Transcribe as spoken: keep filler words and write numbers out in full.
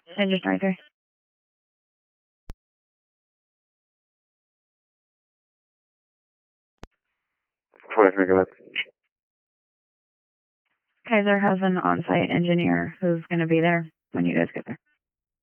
Engine twenty-three. twenty-three, go ahead. Kaiser has an on-site engineer who's going to be there when you guys get there.